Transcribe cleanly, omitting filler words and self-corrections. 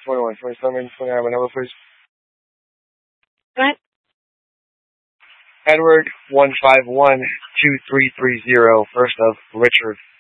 21, 27, 29. My number, please. Go ahead. Edward 1512330, first of Richard.